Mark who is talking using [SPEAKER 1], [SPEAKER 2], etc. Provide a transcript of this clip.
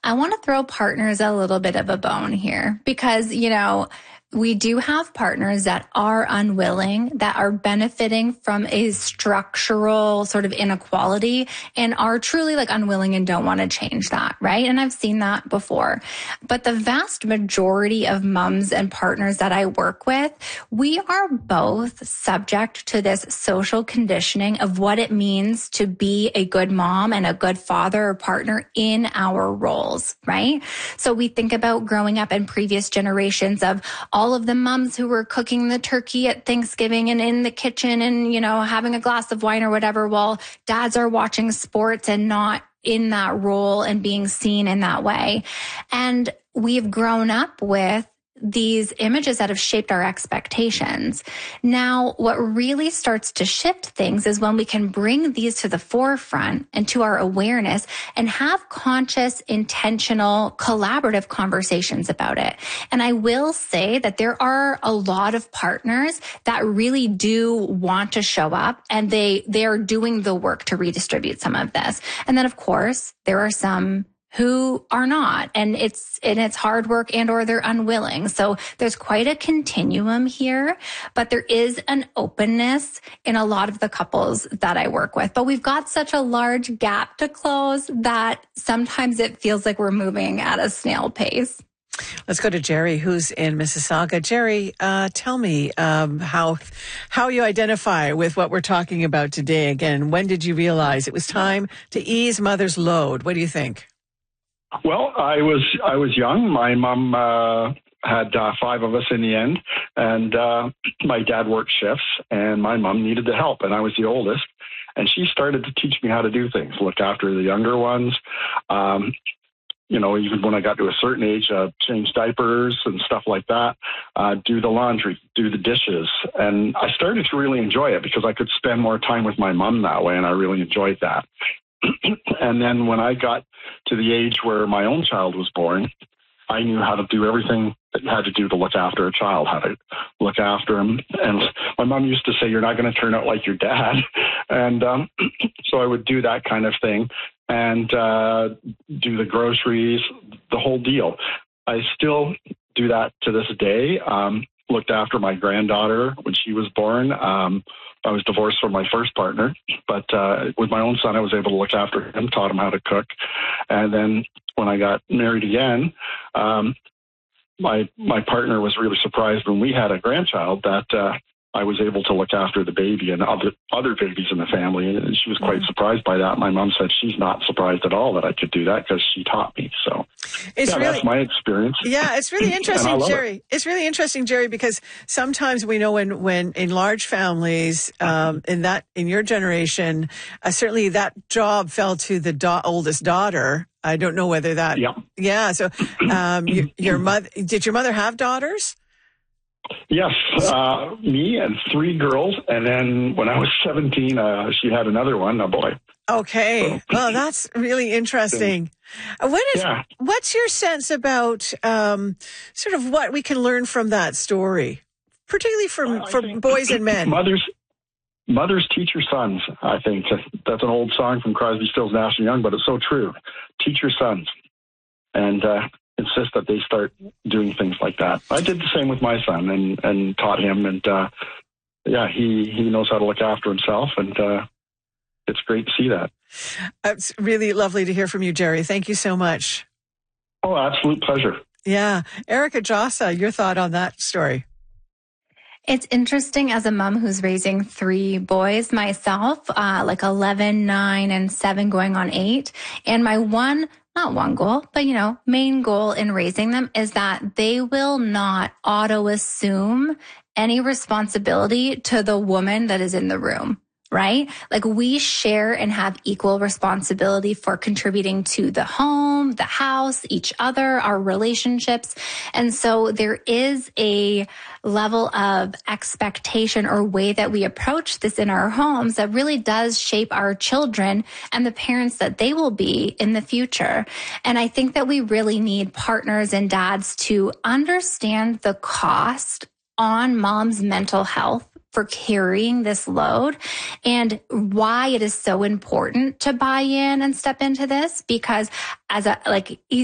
[SPEAKER 1] I want to throw partners a little bit of a bone here because, we do have partners that are unwilling, that are benefiting from a structural sort of inequality and are truly unwilling and don't want to change that, right? And I've seen that before. But the vast majority of moms and partners that I work with, we are both subject to this social conditioning of what it means to be a good mom and a good father or partner in our roles, right? So we think about growing up in previous generations of all of the moms who were cooking the turkey at Thanksgiving and in the kitchen and, having a glass of wine or whatever, while dads are watching sports and not in that role and being seen in that way. And we've grown up with these images that have shaped our expectations. Now, what really starts to shift things is when we can bring these to the forefront and to our awareness and have conscious, intentional, collaborative conversations about it. And I will say that there are a lot of partners that really do want to show up and they are doing the work to redistribute some of this. And then, of course, there are some who are not, and it's hard work or they're unwilling. So there's quite a continuum here, but there is an openness in a lot of the couples that I work with. But we've got such a large gap to close that sometimes it feels like we're moving at a snail pace.
[SPEAKER 2] Let's go to Jerry, who's in Mississauga. Jerry, tell me how you identify with what we're talking about today. Again, when did you realize it was time to ease mother's load? What do you think?
[SPEAKER 3] Well, I was young. My mom had 5 of us in the end, and my dad worked shifts, and my mom needed the help, and I was the oldest. And she started to teach me how to do things, look after the younger ones. Even when I got to a certain age, change diapers and stuff like that, do the laundry, do the dishes. And I started to really enjoy it because I could spend more time with my mom that way, and I really enjoyed that. And then when I got to the age where my own child was born, I knew how to do everything that you had to do to look after a child, how to look after him. And my mom used to say, you're not going to turn out like your dad. And so I would do that kind of thing and do the groceries, the whole deal. I still do that to this day. Looked after my granddaughter when she was born. I was divorced from my first partner, but with my own son, I was able to look after him, taught him how to cook. And then when I got married again, my partner was really surprised when we had a grandchild that I was able to look after the baby and other babies in the family. And she was quite surprised by that. My mom said she's not surprised at all that I could do that because she taught me. So that's my experience.
[SPEAKER 2] Yeah, it's really interesting, Jerry. It's really interesting, Jerry, because sometimes we know when in large families, in your generation, certainly that job fell to the oldest daughter. I don't know whether that. Yeah. So, your mother, did your mother have daughters?
[SPEAKER 3] Yes, me and 3 girls, and then when I was 17, she had another one, a boy.
[SPEAKER 2] Okay, well, that's really interesting. What's your sense about sort of what we can learn from that story, particularly for boys and men?
[SPEAKER 3] Mothers teach your sons. I think that's an old song from Crosby, Stills, Nash and Young, but it's so true. Teach your sons, and insist that they start doing things like that. I did the same with my son and taught him. And he knows how to look after himself. And it's great to see that.
[SPEAKER 2] It's really lovely to hear from you, Jerry. Thank you so much.
[SPEAKER 3] Oh, absolute pleasure.
[SPEAKER 2] Yeah. Erica Jossa, your thought on that story.
[SPEAKER 1] It's interesting as a mom who's raising 3 boys myself, 11, 9, and 7 going on 8. And my not one goal, but, main goal in raising them is that they will not auto-assume any responsibility to the woman that is in the room, right? We share and have equal responsibility for contributing to the home, the house, each other, our relationships. And so there is a level of expectation or way that we approach this in our homes that really does shape our children and the parents that they will be in the future. And I think that we really need partners and dads to understand the cost on mom's mental health for carrying this load and why it is so important to buy in and step into this, because